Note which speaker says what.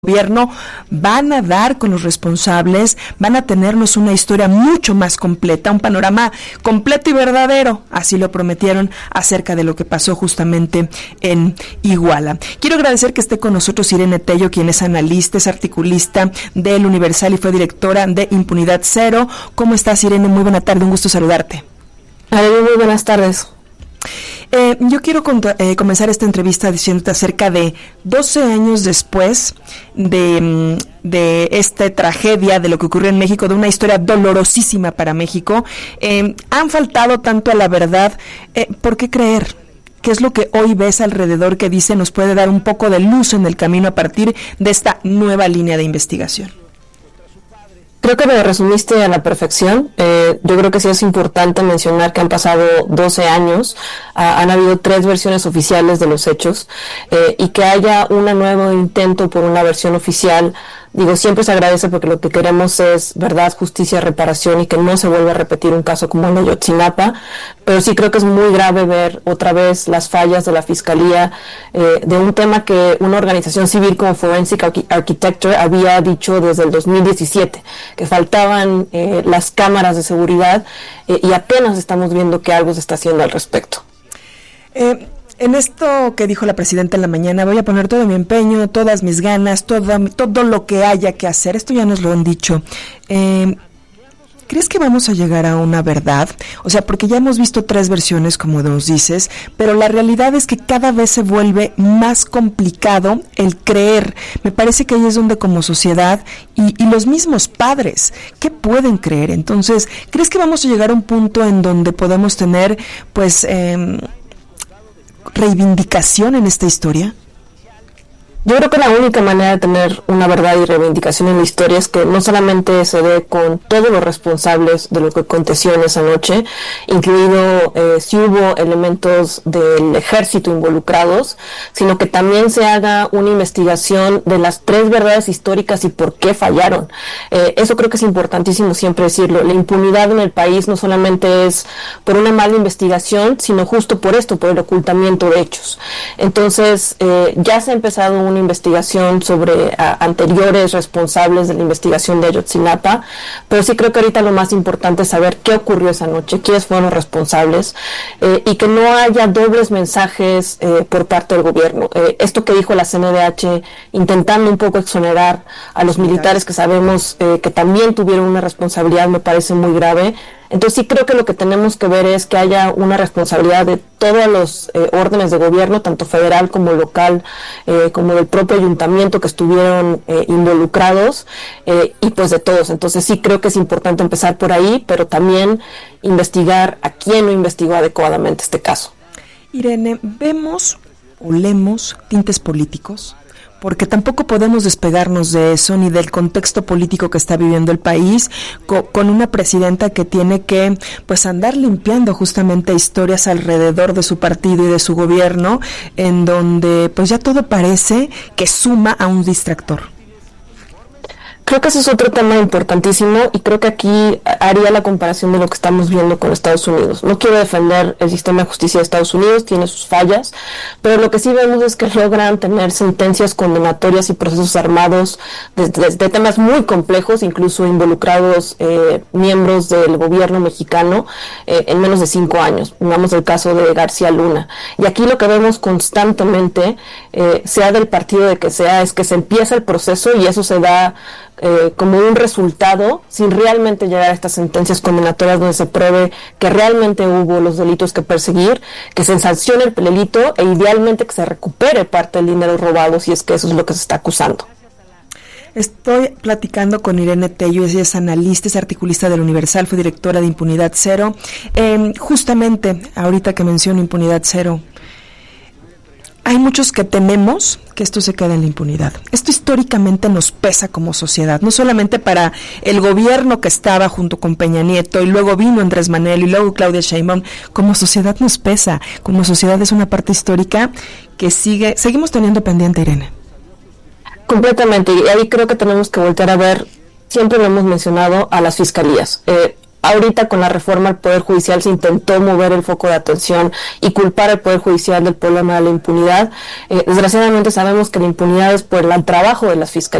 Speaker 1: Gobierno van a dar con los responsables, van a tenernos una historia mucho más completa, un panorama completo y verdadero, así lo prometieron, acerca de lo que pasó justamente en Iguala. Quiero agradecer que esté con nosotros Irene Tello, quien es analista, es articulista del Universal y fue directora de Impunidad Cero. ¿Cómo estás, Irene? Muy buena tarde, un gusto saludarte.
Speaker 2: Muy buenas tardes.
Speaker 1: Yo quiero comenzar esta entrevista diciéndote acerca de 12 años después de esta tragedia, de lo que ocurrió en México, de una historia dolorosísima para México. Han faltado tanto a la verdad. ¿Por qué creer? ¿Qué es lo que hoy ves alrededor que dice nos puede dar un poco de luz en el camino a partir de esta nueva línea de investigación?
Speaker 2: Creo que me resumiste a la perfección. Yo creo que sí es importante mencionar que han pasado 12 años, han habido 3 versiones oficiales de los hechos, y que haya un nuevo intento por una versión oficial. Digo, siempre se agradece porque lo que queremos es verdad, justicia, reparación y que no se vuelva a repetir un caso como el de Ayotzinapa, pero sí creo que es muy grave ver otra vez las fallas de la Fiscalía, de un tema que una organización civil como Forensic Architecture había dicho desde el 2017, que faltaban las cámaras de seguridad, y apenas estamos viendo que algo se está haciendo al respecto.
Speaker 1: En esto que dijo la presidenta en la mañana, voy a poner todo mi empeño, todas mis ganas, todo lo que haya que hacer. Esto ya nos lo han dicho. ¿Crees que vamos a llegar a una verdad? O sea, porque ya hemos visto 3 versiones, como nos dices, pero la realidad es que cada vez se vuelve más complicado el creer. Me parece que ahí es donde como sociedad y los mismos padres, ¿qué pueden creer? Entonces, ¿crees que vamos a llegar a un punto en donde podemos tener, pues, reivindicación en esta historia?
Speaker 2: Yo creo que la única manera de tener una verdad y reivindicación en la historia es que no solamente se dé con todos los responsables de lo que aconteció en esa noche, incluido si hubo elementos del ejército involucrados, sino que también se haga una investigación de las 3 verdades históricas y por qué fallaron. Eso creo que es importantísimo siempre decirlo. La impunidad en el país no solamente es por una mala investigación, sino justo por esto, por el ocultamiento de hechos. Entonces, ya se ha empezado una investigación sobre anteriores responsables de la investigación de Ayotzinapa, pero sí creo que ahorita lo más importante es saber qué ocurrió esa noche, quiénes fueron los responsables, y que no haya dobles mensajes por parte del gobierno. Esto que dijo la CNDH, intentando un poco exonerar a los militares que sabemos que también tuvieron una responsabilidad, me parece muy grave. Entonces sí creo que lo que tenemos que ver es que haya una responsabilidad de todos los órdenes de gobierno, tanto federal como local, como del propio ayuntamiento que estuvieron involucrados, y pues de todos. Entonces sí creo que es importante empezar por ahí, pero también investigar a quién no investigó adecuadamente este caso.
Speaker 1: Irene, ¿vemos o leemos tintes políticos? Porque tampoco podemos despegarnos de eso ni del contexto político que está viviendo el país, con una presidenta que tiene que pues andar limpiando justamente historias alrededor de su partido y de su gobierno, en donde pues ya todo parece que suma a un distractor.
Speaker 2: Creo que ese es otro tema importantísimo y creo que aquí haría la comparación de lo que estamos viendo con Estados Unidos. No quiero defender el sistema de justicia de Estados Unidos, tiene sus fallas, pero lo que sí vemos es que logran tener sentencias condenatorias y procesos armados de temas muy complejos, incluso involucrados miembros del gobierno mexicano, en menos de 5 años. Pongamos el caso de García Luna. Y aquí lo que vemos constantemente, sea del partido de que sea, es que se empieza el proceso y eso se da como un resultado sin realmente llegar a estas sentencias condenatorias donde se pruebe que realmente hubo los delitos que perseguir, que se sancione el delito e idealmente que se recupere parte del dinero robado, si es que eso es lo que se está acusando.
Speaker 1: Estoy platicando con Irene Tello, ella es analista, es articulista del Universal, fue directora de Impunidad Cero. Justamente, ahorita que menciono Impunidad Cero, hay muchos que tememos que esto se quede en la impunidad. Esto históricamente nos pesa como sociedad, no solamente para el gobierno que estaba junto con Peña Nieto y luego vino Andrés Manuel y luego Claudia Sheinbaum. Como sociedad nos pesa, como sociedad es una parte histórica que seguimos teniendo pendiente, Irene.
Speaker 2: Completamente, y ahí creo que tenemos que voltear a ver, siempre lo hemos mencionado, a las fiscalías. ahorita con la reforma al Poder Judicial se intentó mover el foco de atención y culpar al Poder Judicial del problema de la impunidad. Desgraciadamente sabemos que la impunidad es por el trabajo de las fiscalías